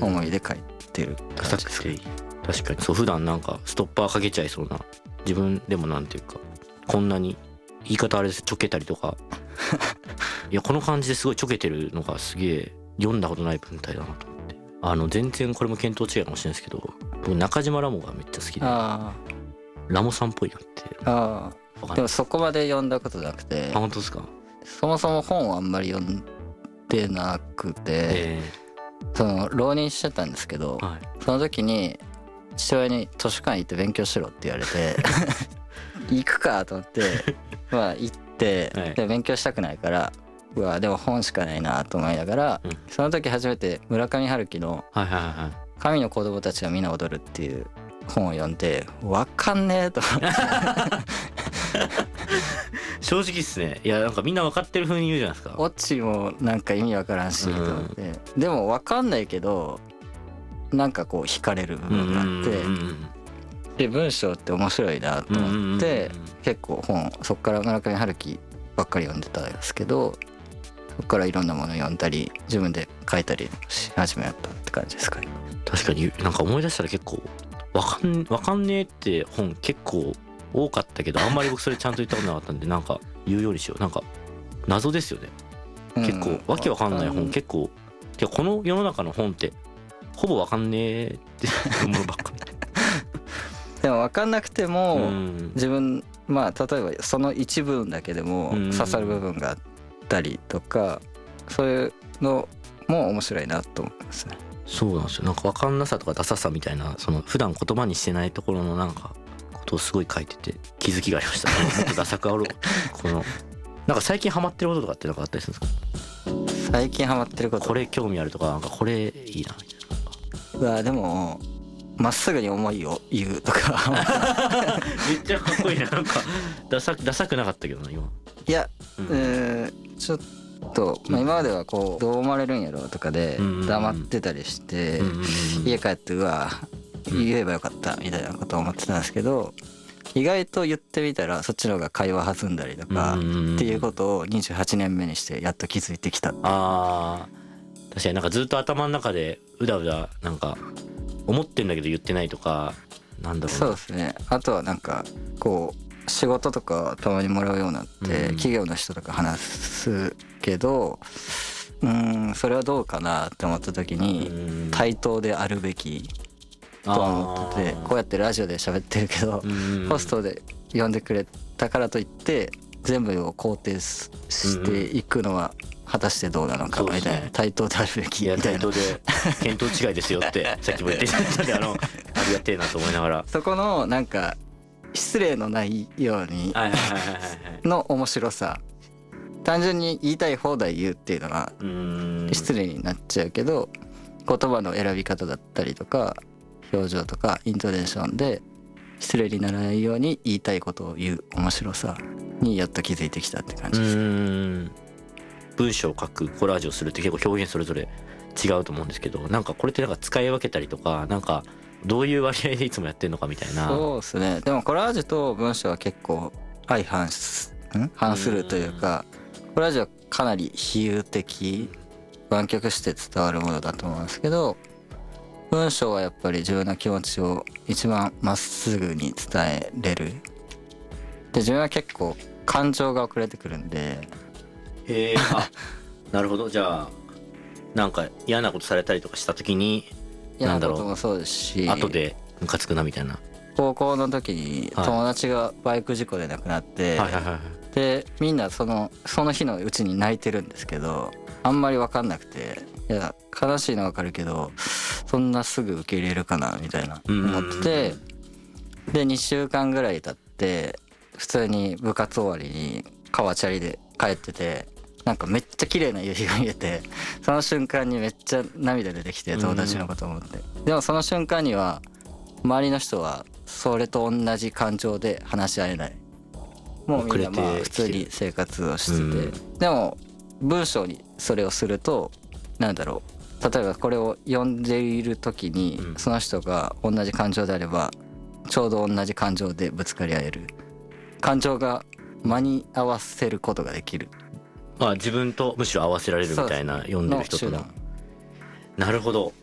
思いで書いてる感じですかね。 確かにそう、普段なんかストッパーかけちゃいそうな、自分でもなんていうか、こんなに言い方あれです、ちょけたりとかいやこの感じですごいちょけてるのがすげえ読んだことない文体だなと思って、全然これも見当違いかもしれないですけど、僕中島ラモがめっちゃ好きで、ラモさんっぽいなって。 でもそこまで読んだことなくて。 本当ですか？ そもそも本をあんまり読んでなくて、その浪人してたんですけど、その時に父親に図書館行って勉強しろって言われて行くかと思ってまあ行って、で勉強したくないから、うわでも本しかないなと思いながら、その時初めて村上春樹の「神の子供たちは皆踊る」っていう本を読んで、わかんねえと思って正直っすね。いやなんかみんな分かってる風に言うじゃないですか。 オチもなんか意味わからんしと思って、でもわかんないけどなんかこう惹かれる部分があって、で文章って面白いなと思って、結構本そっから村上春樹ばっかり読んでたんですけど、そっからいろんなもの読んだり自分で書いたりし始めたって感じですかね。 確かになんか思い出したら結構わかんねえって本結構多かったけど、あんまり僕それちゃんと言ったことなかったんで、なんか言うようにしよう。なんか謎ですよね。結構わけわかんない本結構、この世の中の本ってほぼわかんねえってものばっかりでもわかんなくても自分まあ例えばその一部分だけでも刺さる部分があったりとか、そういうのも面白いなと思いますね。 そうなんですよ。なんか分かんなさとかダサさみたいな、その普段言葉にしてないところのなんかことをすごい書いてて気づきがありましたね。もっとダサくあろうこのなんか最近ハマってることとかってなんかあったりするんですか？ 最近ハマってること、 これ興味あるとか、なんかこれいいなみたいな。 うわでもまっすぐに思いを言うとかめっちゃかっこいいな。なんかダサくなかったけどな今。 いや、ちょっと、まあ、今まではこうどう思われるんやろうとかで黙ってたりして、家帰ってうわ言えばよかったみたいなことを思ってたんですけど、意外と言ってみたらそっちの方が会話弾んだりとかっていうことを28年目にしてやっと気づいてきた。 確かになんかずっと頭の中でうだうだなんか思ってんだけど言ってないとか、なんだろうな。そうですね。あとはなんかこう仕事とかたまにもらうようになって、企業の人とか話すけど、それはどうかなって思った時に対等であるべきと思ってて、こうやってラジオで喋ってるけど、ホストで呼んでくれたからといって全部を肯定していくのは果たしてどうなのかみたいな、対等であるべきみたいな。 対等で見当違いですよってさっきも言ってたんで、ありがてえなと思いながら、 そこのなんか失礼のないようにの面白さ、単純に言いたい放題言うっていうのは失礼になっちゃうけど、言葉の選び方だったりとか表情とかイントネーションで失礼にならないように言いたいことを言う面白さにやっと気づいてきたって感じです。 文章を書く、コラージュをするって結構表現それぞれ違うと思うんですけど、なんかこれってなんか使い分けたりとか、なんかどういう割合でいつもやってんのかみたいな。 そうですね。でもコラージュと文章は結構相反するというか、コラージュはかなり比喩的、湾曲して伝わるものだと思うんですけど、文章はやっぱり自分の気持ちを一番まっすぐに伝えれる。で自分は結構感情が遅れてくるんで。 なるほど。じゃあなんか嫌なことされたりとかした時に、 嫌なこともそうですし、 後でムカつくなみたいな。 高校の時に友達がバイク事故で亡くなって、でみんなその日のうちに泣いてるんですけど、あんまり分かんなくて、いや悲しいのは分かるけどそんなすぐ受け入れるかなみたいな思ってて、で2週間ぐらい経って普通に部活終わりに川チャリで帰ってて、なんかめっちゃ綺麗な夕日が見えて、その瞬間にめっちゃ涙出てきて、友達のこと思って。でもその瞬間には周りの人はそれと同じ感情で話し合えない。もうみんなまあ普通に生活をしてて、でも文章にそれをすると、なんだろう、例えばこれを読んでいる時にその人が同じ感情であればちょうど同じ感情でぶつかり合える、感情が間に合わせることができる。 自分とむしろ合わせられるみたいな、読んでる人との。なるほど。